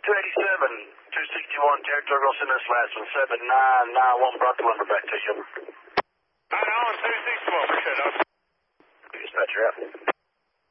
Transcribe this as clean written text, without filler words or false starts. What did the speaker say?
287, 261, territory Rossinus, last one, 7991, brought the lumber back to you.